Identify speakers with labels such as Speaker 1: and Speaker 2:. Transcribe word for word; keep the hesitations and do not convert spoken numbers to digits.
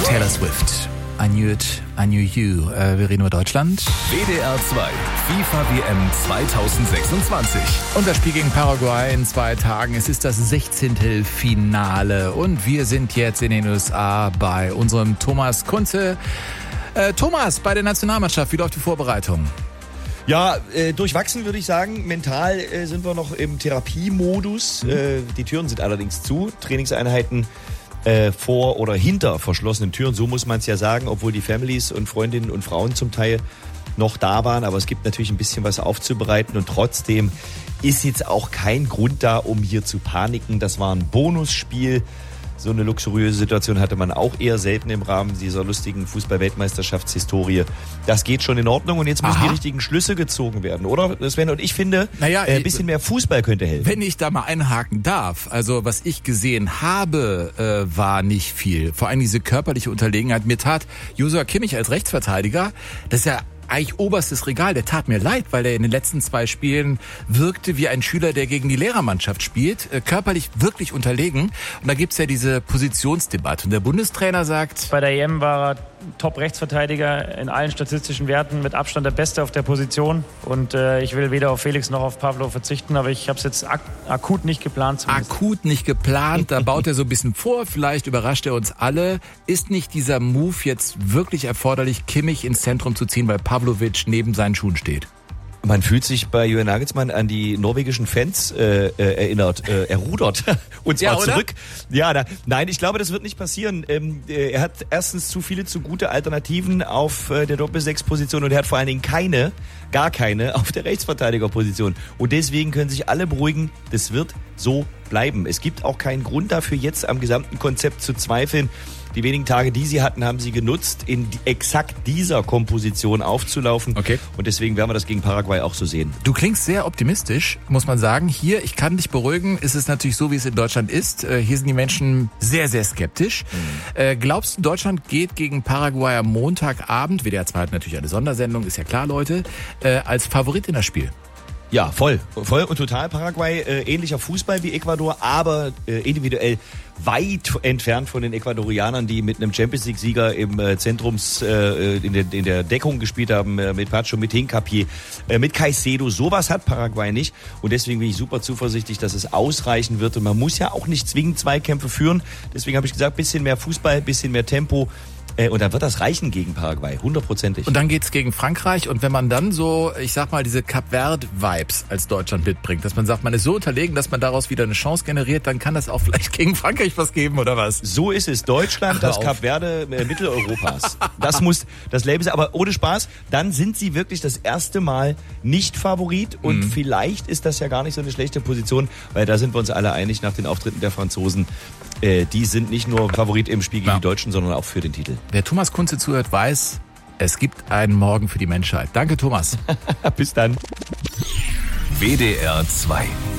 Speaker 1: Taylor Swift. I knew it, I knew you. Äh, wir reden über Deutschland.
Speaker 2: W D R zwei, FIFA W M zwanzig sechsundzwanzig.
Speaker 1: Und das Spiel gegen Paraguay in zwei Tagen. Es ist das sechzehnte Finale. Und wir sind jetzt in den U S A bei unserem Thomas Kunze. Äh, Thomas, bei der Nationalmannschaft, wie läuft die Vorbereitung?
Speaker 3: Ja, äh, durchwachsen würde ich sagen. Mental äh, sind wir noch im Therapiemodus. Mhm. Äh, die Türen sind allerdings zu. Trainingseinheiten äh, vor oder hinter verschlossenen Türen, so muss man es ja sagen, obwohl die Families und Freundinnen und Frauen zum Teil noch da waren. Aber es gibt natürlich ein bisschen was aufzubereiten und trotzdem ist jetzt auch kein Grund da, um hier zu paniken. Das war ein Bonusspiel. So eine luxuriöse Situation hatte man auch eher selten im Rahmen dieser lustigen Fußball-Weltmeisterschaftshistorie. Das geht schon in Ordnung und jetzt müssen Aha. die richtigen Schlüsse gezogen werden, oder Sven? Und ich finde,
Speaker 1: naja,
Speaker 3: ein äh, bisschen mehr Fußball könnte helfen.
Speaker 1: Wenn ich da mal einhaken darf, also was ich gesehen habe, äh, war nicht viel. Vor allem diese körperliche Unterlegenheit. Mir tat Joshua Kimmich als Rechtsverteidiger, das ist ja eigentlich oberstes Regal, der tat mir leid, weil er in den letzten zwei Spielen wirkte wie ein Schüler, der gegen die Lehrermannschaft spielt, äh, körperlich wirklich unterlegen. Und da gibt's ja diese Positionsdebatte. Und der Bundestrainer sagt...
Speaker 4: Bei der E M war er Top-Rechtsverteidiger in allen statistischen Werten, mit Abstand der Beste auf der Position. Und äh, ich will weder auf Felix noch auf Pavlo verzichten, aber ich habe es jetzt ak- akut nicht geplant. Zumindest.
Speaker 1: Akut nicht geplant, da baut er so ein bisschen vor, vielleicht überrascht er uns alle. Ist nicht dieser Move jetzt wirklich erforderlich, Kimmich ins Zentrum zu ziehen, weil Pavlovic neben seinen Schuhen steht?
Speaker 3: Man fühlt sich bei Julian Nagelsmann an die norwegischen Fans äh, äh, erinnert. Äh, er rudert und zwar ja, zurück. Ja, da, nein, ich glaube, das wird nicht passieren. Ähm, äh, er hat erstens zu viele, zu gute Alternativen auf äh, der Doppel-Sechs-Position und er hat vor allen Dingen keine, gar keine auf der Rechtsverteidigerposition. Und deswegen können sich alle beruhigen, das wird so bleiben. Es gibt auch keinen Grund dafür, jetzt am gesamten Konzept zu zweifeln. Die wenigen Tage, die sie hatten, haben sie genutzt, in exakt dieser Komposition aufzulaufen.
Speaker 1: Okay.
Speaker 3: Und deswegen werden wir das gegen Paraguay auch so sehen.
Speaker 1: Du klingst sehr optimistisch, muss man sagen. Hier, ich kann dich beruhigen, ist es natürlich so, wie es in Deutschland ist. Hier sind die Menschen sehr, sehr skeptisch. Mhm. Glaubst du, Deutschland geht gegen Paraguay am Montagabend, W D R zwei hat natürlich eine Sondersendung, ist ja klar, Leute, als Favorit in das Spiel?
Speaker 3: Ja, voll. Voll und total. Paraguay, äh, ähnlicher Fußball wie Ecuador, aber äh, individuell weit entfernt von den Ecuadorianern, die mit einem Champions-League-Sieger im äh, Zentrums, äh, in, der, in der Deckung gespielt haben, äh, mit Pacho, mit Hincapié, äh, mit Caicedo. Sowas hat Paraguay nicht. Und deswegen bin ich super zuversichtlich, dass es ausreichen wird. Und man muss ja auch nicht zwingend Zweikämpfe führen. Deswegen habe ich gesagt, bisschen mehr Fußball, bisschen mehr Tempo. Und dann wird das reichen gegen Paraguay, hundertprozentig.
Speaker 1: Und dann geht's gegen Frankreich. Und wenn man dann so, ich sag mal, diese Cap-Verde-Vibes als Deutschland mitbringt, dass man sagt, man ist so unterlegen, dass man daraus wieder eine Chance generiert, dann kann das auch vielleicht gegen Frankreich was geben, oder was?
Speaker 3: So ist es. Deutschland, das Cap-Verde äh, Mitteleuropas. Das muss das Label sein. Aber ohne Spaß, dann sind sie wirklich das erste Mal nicht Favorit. Und mhm. vielleicht ist das ja gar nicht so eine schlechte Position, weil da sind wir uns alle einig nach den Auftritten der Franzosen. Äh, die sind nicht nur Favorit im Spiel gegen ja. die Deutschen, sondern auch für den Titel.
Speaker 1: Wer Thomas Kunze zuhört, weiß, es gibt einen Morgen für die Menschheit. Danke, Thomas.
Speaker 3: Bis dann.
Speaker 2: W D R zwei.